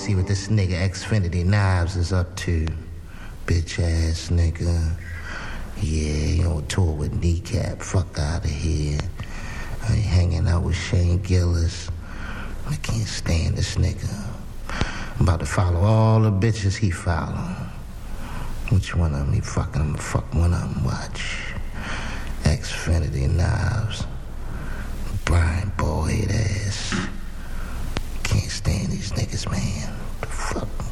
see what this nigga Xfinity Knives is up to. Bitch ass nigga. Yeah, you on tour with Kneecap. Fuck out of here. I ain't hanging out with Shane Gillis. I can't stand this nigga. I'm about to follow all the bitches he follow. Which one of them he fucking? I'ma fuck one of them, watch. Xfinity Knives. Brian Boyd ass. Can't stand these niggas, man. What the fuck?